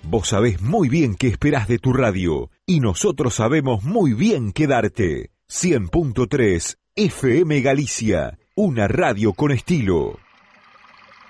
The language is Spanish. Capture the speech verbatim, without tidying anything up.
Vos sabés muy bien qué esperás de tu radio y nosotros sabemos muy bien qué darte. cien punto tres F M Galicia, una radio con estilo.